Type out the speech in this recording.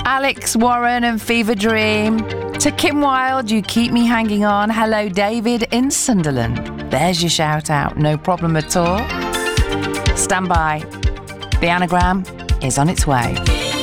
Alex Warren and Fever Dream. To Kim Wilde, You Keep Me Hanging On. Hello, David in Sunderland. There's your shout out. No problem at all. Stand by. The anagram is on its way.